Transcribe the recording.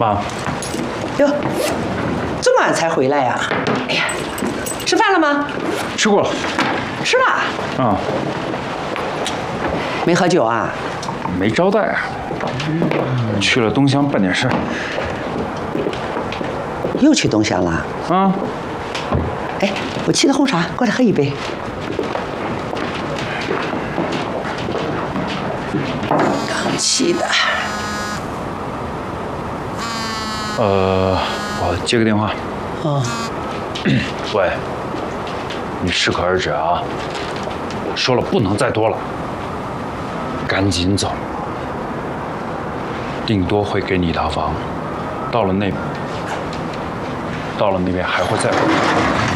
妈， 哟，这么晚才回来呀？哎呀，吃饭了吗？ 吃过了。 吃了。 啊。 没喝酒啊？ 没招待。去了东乡办点事。 又去东乡了？ 啊。 哎，我沏的红茶，过来喝一杯。刚沏的。 我接个电话。 哦。 喂，你适可而止啊！说了不能再多了，赶紧走。顶多会给你一套房，到了那边还会再回来。